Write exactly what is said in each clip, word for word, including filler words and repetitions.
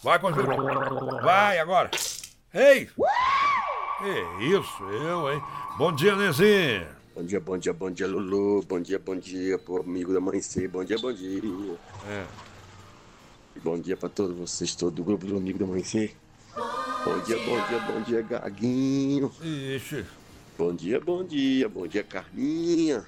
Vai, continua. Vai, agora. Ei! Que isso, eu, hein? Bom dia, Nezinho. Bom dia, bom dia, bom dia, Lulu. Bom dia, bom dia pro amigo da Mãe C. Bom dia, bom dia. É. E bom dia pra todos vocês, todo do grupo do amigo da Mãe C. Bom dia, bom dia, bom dia, Gaguinho. Ixi. Bom dia, bom dia, bom dia, Carminha.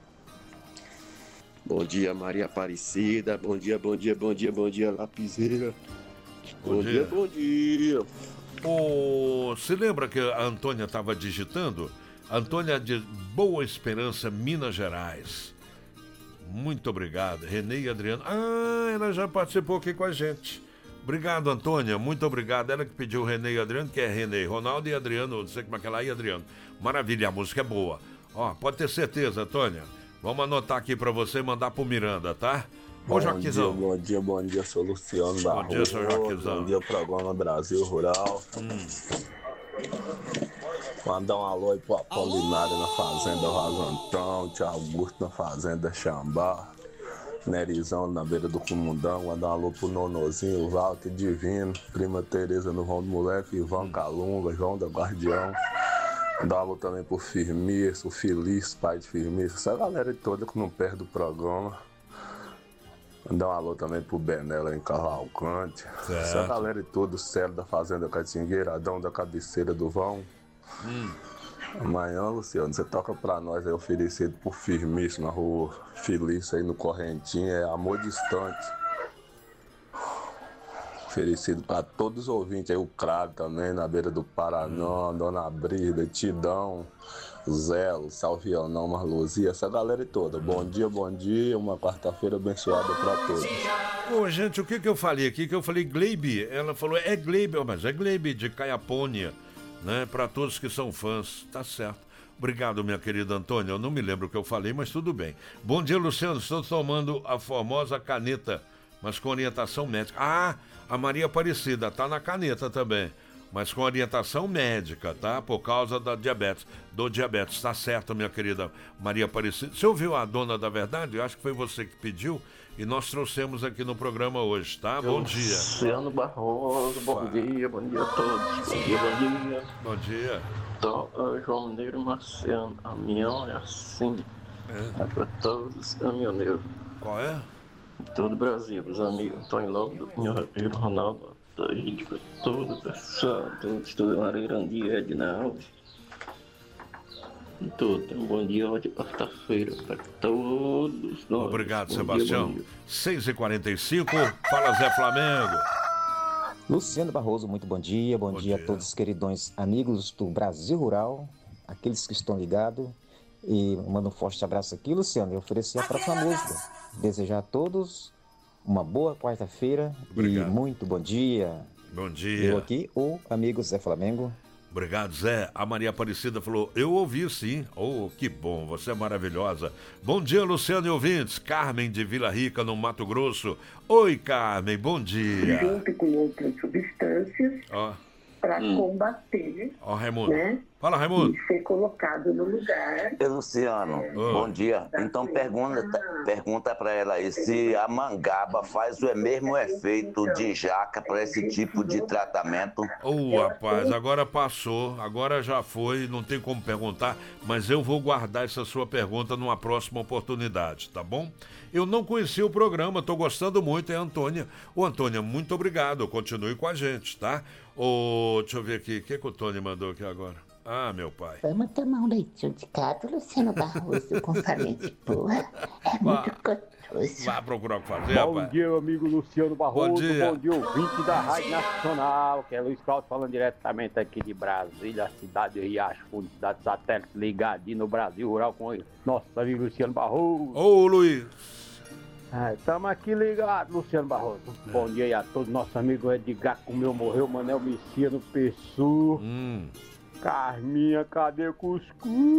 Bom dia, Maria Aparecida. Bom dia, bom dia, bom dia, bom dia, Lapiseira. Bom, bom dia. dia, bom dia. Oh, se lembra que a Antônia estava digitando? Antônia de Boa Esperança, Minas Gerais. Muito obrigado. Renê e Adriano. Ah, ela já participou aqui com a gente. Obrigado, Antônia. Muito obrigado. Ela que pediu Renê e Adriano, que é Renê, Ronaldo e Adriano. Não sei como é que ela é, e Adriano. Maravilha, a música é boa. Ó, pode ter certeza, Antônia. Vamos anotar aqui pra você e mandar pro Miranda, tá? Ô, Joaquizão. Bom dia, bom dia, sou Luciano da Bom dia, seu Joaquizão. Bom dia, programa Brasil Rural. Hum. Mandar um alô aí pro Apolinário na Fazenda Vazantão, Tia Augusto na Fazenda Xambá, Nerizão na beira do Comundão. Mandar um alô pro Nonozinho, Walter Divino, Prima Tereza no Vão do Moleque, Ivan Calunga, João da Guardião. Mandar um alô também pro Firmeza, o Feliz, pai de Firmeza, essa galera toda que não perde o programa. Mandar um alô também pro Benela em Cavalcante. Certo. Essa galera toda, o Célio da Fazenda Catingueira, Adão da Cabeceira do Vão. Hum. Amanhã, Luciano, você toca pra nós aí, oferecido por Firmício na rua Feliz aí no Correntinho, é Amor Distante. Oferecido pra todos os ouvintes aí, o Cravo também, na beira do Paraná, hum. Dona Brida, Tidão, Zelo, Salvianão, Marluzia, essa galera toda. Bom dia, bom dia, uma quarta-feira abençoada pra todos. Ô, gente, o que que eu falei aqui? Que eu falei Gleibe, ela falou, é Gleibe, mas é Gleibe de Caiapônia, né? Para todos que são fãs, tá certo. Obrigado, minha querida Antônia, eu não me lembro o que eu falei, mas tudo bem. Bom dia, Luciano, estou tomando a famosa caneta, mas com orientação médica. Ah, a Maria Aparecida tá na caneta também. Mas com orientação médica, tá? Por causa da diabetes, do diabetes. Tá certo, minha querida Maria Aparecida. Você ouviu a dona da verdade? Eu acho que foi você que pediu e nós trouxemos aqui no programa hoje, tá? Bom dia. Luciano Barroso, bom Fala. dia, bom dia a todos. Bom dia, bom dia. Bom dia. Então, João Mineiro Marciano, a minha é assim. É, é para todos os caminhoneiros. Qual é? Todo o Brasil, os amigos. Antônio Lobo, do Pinheiro, Ronaldo. A gente para todo o pessoal, todos estudando Areirandia, Edna Alves. E todo, um bom dia de quarta-feira para todos nós. Obrigado, bom Sebastião. Dia, seis e quarenta e cinco, fala Zé Flamengo. Luciano Barroso, muito bom dia. Bom, bom dia, dia a todos os queridões amigos do Brasil Rural, aqueles que estão ligados. E mando um forte abraço aqui, Luciano. Eu ofereci a próxima música. Desejar a todos uma boa quarta-feira e muito bom dia. Bom dia. Eu aqui, o amigo Zé Flamengo. Obrigado, Zé. A Maria Aparecida falou, eu ouvi sim. Oh, que bom, você é maravilhosa. Bom dia, Luciano e ouvintes. Carmen de Vila Rica, no Mato Grosso. Oi, Carmen, bom dia. Junto com outras substâncias oh. para hum. combater. Ó, oh, Raimundo. Né? Fala, Raimundo. E ser colocado no lugar. Ei, Luciano, é, bom dia. Então pergunta, pergunta para ela aí se a mangaba faz o mesmo efeito de jaca para esse tipo de tratamento. Ô, oh, rapaz, agora passou, agora já foi, não tem como perguntar, mas eu vou guardar essa sua pergunta numa próxima oportunidade, tá bom? Eu não conheci o programa, tô gostando muito, é a Antônia. Ô, Antônia, muito obrigado, continue com a gente, tá? Ô, deixa eu ver aqui, o que, que o Tony mandou aqui agora? Ah, meu pai. Vamos tomar um leitinho de gato, Luciano Barroso, com farinha de porra. É muito gostoso. Vai procurar o que fazer, Bom rapaz. dia, amigo Luciano Barroso. Bom dia. Bom dia, ouvinte da Rádio Nacional, que é Luiz Cláudio falando diretamente aqui de Brasília, a cidade de Riacho Fundo, cidade satélite ligadinho no Brasil Rural com ele. Nosso amigo Luciano Barroso. Ô, Luiz. Estamos aqui ligados, Luciano Barroso. É. Bom dia aí a todos. Nosso amigo Edgar comeu, morreu, Manel Messias no Pessu. Hum. Carminha, cadê o cuscuz?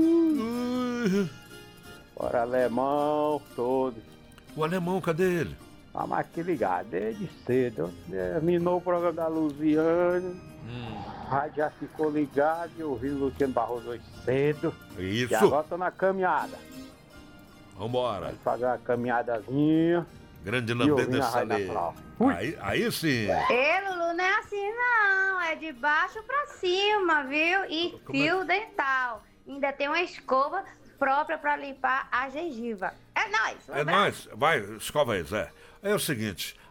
Uhum. Bora, alemão, todos. O alemão, cadê ele? Estamos aqui ligados, desde cedo. Terminou o programa da Luziane. Hum. A rádio já ficou ligado e ouvindo o Luciano Barroso hoje cedo. Isso. E agora tô na caminhada. Vambora. Vai fazer uma caminhadazinha. Grande lambendo essa lei. Aí, aí sim. Ei, Lulu, não é assim não. É de baixo pra cima, viu? E Como fio é? dental. Ainda tem uma escova própria pra limpar a gengiva. É nóis. um É abraço. nóis. Vai, escova aí, Zé. É o seguinte,